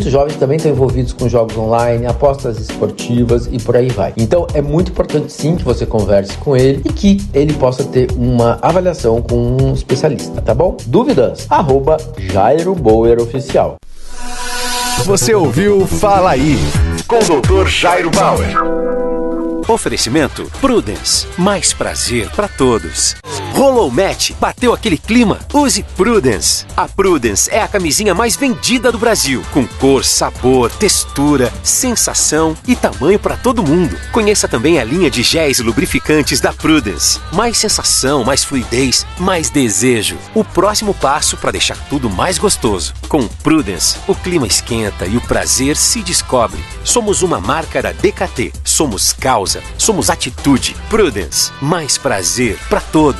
muitos jovens também estão envolvidos com jogos online, apostas esportivas e por aí vai. Então é muito importante sim que você converse com ele e que ele possa ter uma avaliação com um especialista, tá bom? Dúvidas? @Jairo Bauer Oficial. Você ouviu Fala Aí, com o Dr. Jairo Bauer. Oferecimento Prudence, mais prazer para todos. Rolou match, bateu aquele clima? Use Prudence. A Prudence é a camisinha mais vendida do Brasil, com cor, sabor, textura, sensação e tamanho para todo mundo. Conheça também a linha de géis lubrificantes da Prudence. Mais sensação, mais fluidez, mais desejo. O próximo passo para deixar tudo mais gostoso. Com Prudence, o clima esquenta e o prazer se descobre. Somos uma marca da DKT. Somos causa. Somos atitude. Prudence, mais prazer para todos.